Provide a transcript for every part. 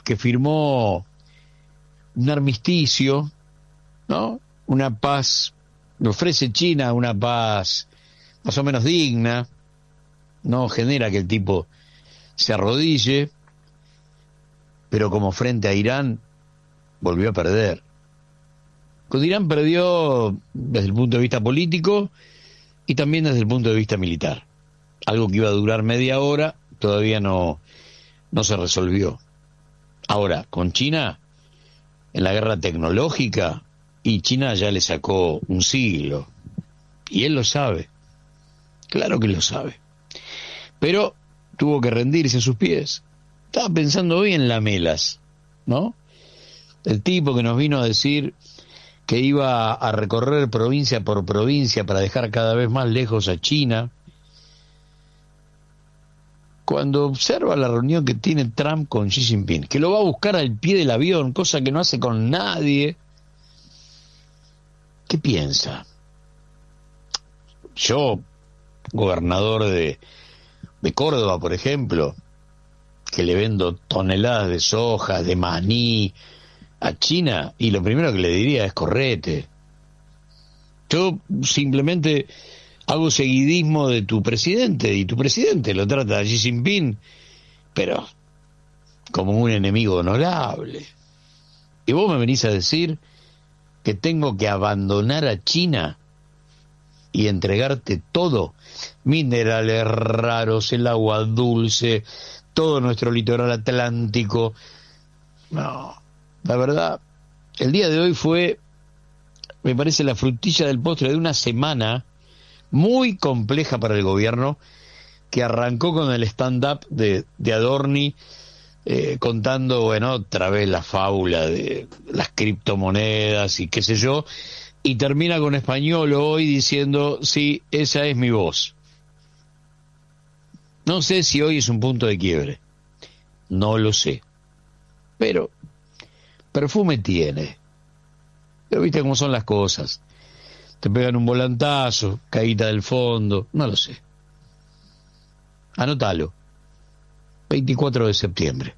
que firmó un armisticio, ¿no? Una paz, le ofrece China una paz más o menos digna, no genera que el tipo se arrodille, pero como frente a Irán volvió a perder. Con Irán perdió desde el punto de vista político y también desde el punto de vista militar. Algo que iba a durar media hora todavía no se resolvió. Ahora, con China, en la guerra tecnológica, y China ya le sacó un siglo. Y él lo sabe. Claro que lo sabe. Pero tuvo que rendirse a sus pies. Estaba pensando hoy en Lamelas, ¿no? El tipo que nos vino a decir que iba a recorrer provincia por provincia para dejar cada vez más lejos a China. Cuando observa la reunión que tiene Trump con Xi Jinping, que lo va a buscar al pie del avión, cosa que no hace con nadie, ¿qué piensa? Yo, gobernador de Córdoba, por ejemplo, que le vendo toneladas de soja, de maní a China, y lo primero que le diría es correte. Yo simplemente hago seguidismo de tu presidente, y tu presidente lo trata a Xi Jinping, pero como un enemigo honorable. Y vos me venís a decir que tengo que abandonar a China y entregarte todo, minerales raros, el agua dulce, todo nuestro litoral atlántico. No, la verdad, el día de hoy fue, me parece, la frutilla del postre de una semana muy compleja para el gobierno, que arrancó con el stand-up de Adorni, contando, bueno, otra vez la fábula de las criptomonedas y qué sé yo, y termina con Español hoy diciendo, sí, esa es mi voz. No sé si hoy es un punto de quiebre, no lo sé, pero perfume tiene. Pero viste cómo son las cosas. Te pegan un volantazo, caída del fondo, no lo sé. Anótalo. 24 de septiembre.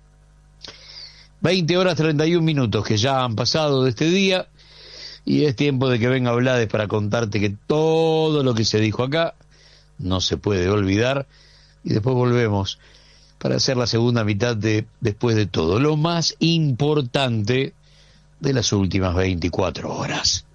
20:31 que ya han pasado de este día, y es tiempo de que venga Blades para contarte que todo lo que se dijo acá no se puede olvidar, y después volvemos para hacer la segunda mitad de Después de todo, lo más importante de las últimas 24 horas.